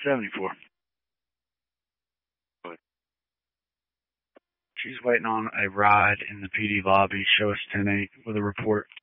74. What? She's waiting on a ride in the PD lobby. Show us 10-8 with a report.